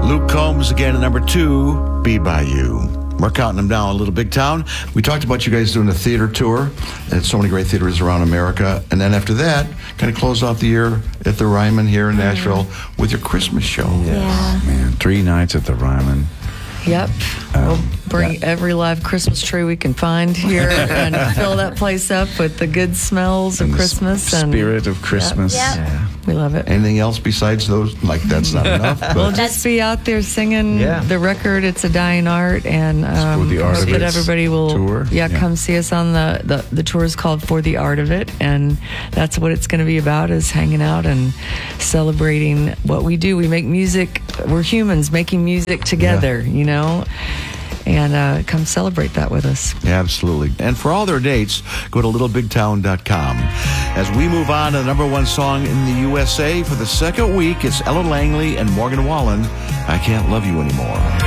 Luke Combs again at number 2, Be By You. We're counting them down, Little Big Town. We talked about you guys doing a theater tour at so many great theaters around America. And then after that, kind of close off the year at the Ryman here in Nashville with your Christmas show. Yeah. Man, 3 nights at the Ryman. Yep. We'll bring every live Christmas tree we can find here and fill that place up with the good smells of Christmas. And spirit of Christmas. Yep. Yeah. We love it. Anything else besides those? Like, that's not enough. But We'll just be out there singing the record, It's a Dying Art, and For the Art hope of that It everybody will tour. come see us on the tour is called For the Art of It, and that's what it's going to be about, is hanging out and celebrating what we do. We make music. We're humans making music together, you know, and come celebrate that with us. Absolutely. And for all their dates, go to littlebigtown.com. As we move on to the number 1 song in the USA for the second week, it's Ella Langley and Morgan Wallen, I Can't Love You Anymore.